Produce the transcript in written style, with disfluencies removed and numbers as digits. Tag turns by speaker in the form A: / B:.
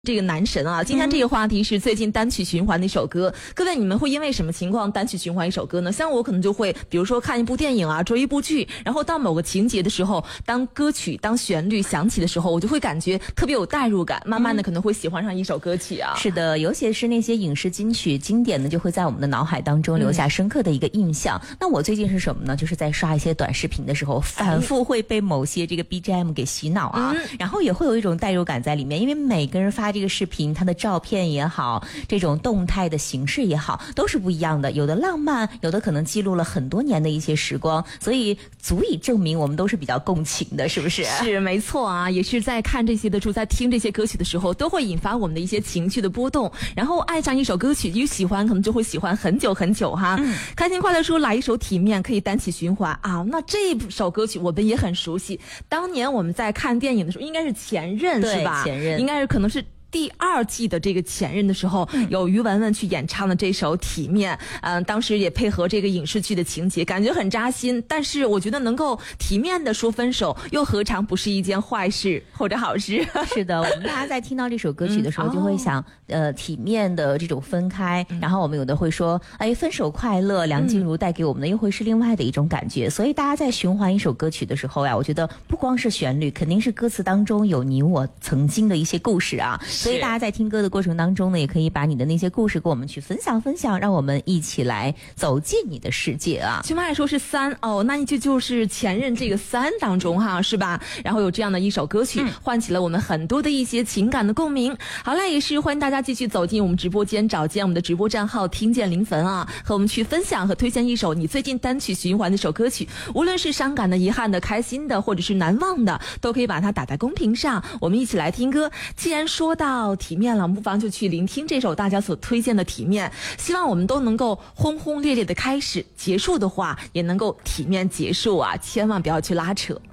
A: 这个男神啊，今天这个话题是最近单曲循环的一首歌。各位，你们会因为什么情况单曲循环一首歌呢？像我可能就会，比如说看一部电影啊，追一部剧，然后到某个情节的时候，当歌曲、当旋律响起的时候，我就会感觉特别有代入感，慢慢的可能会喜欢上一首歌曲啊。
B: 是的，尤其是那些影视金曲经典的，就会在我们的脑海当中留下深刻的一个印象。那我最近是什么呢？就是在刷一些短视频的时候，反复会被某些这个 BGM 给洗脑啊，然后也会有一种代入感在里面，因为每个人发这个视频，它的照片也好，这种动态的形式也好，都是不一样的，有的浪漫，有的可能记录了很多年的一些时光，所以足以证明我们都是比较共情的，是不是？
A: 是，没错啊，也是在看这些的时候，在听这些歌曲的时候，都会引发我们的一些情绪的波动，然后爱上一首歌曲，一喜欢可能就会喜欢很久很久哈。开心快乐说来一首体面可以单曲循环啊，那这首歌曲我们也很熟悉，当年我们在看电影的时候，应该是前任是吧？
B: 前任，
A: 应该是可能是第2季的这个前任的时候，有于文文去演唱的这首《体面》，当时也配合这个影视剧的情节，感觉很扎心。但是我觉得能够体面的说分手，又何尝不是一件坏事或者好事？
B: 是的，我们大家在听到这首歌曲的时候，就会想，体面的这种分开，然后我们有的会说，哎，分手快乐。梁静茹带给我们的又会是另外的一种感觉。所以大家在循环一首歌曲的时候呀，我觉得不光是旋律，肯定是歌词当中有你我曾经的一些故事啊。所以大家在听歌的过程当中呢，也可以把你的那些故事跟我们去分享分享，让我们一起来走进你的世界啊。
A: 起码来说是3哦，那就是前任这个3当中哈，是吧？然后有这样的一首歌曲，唤起了我们很多的一些情感的共鸣。好了，也是欢迎大家继续走进我们直播间，找见我们的直播账号听见灵魂啊，和我们去分享和推荐一首你最近单曲循环的一首歌曲，无论是伤感的、遗憾的、开心的，或者是难忘的，都可以把它打在公屏上，我们一起来听歌。既然说到体面了，不妨就去聆听这首大家所推荐的体面，希望我们都能够轰轰烈烈的开始，结束的话也能够体面结束啊，千万不要去拉扯。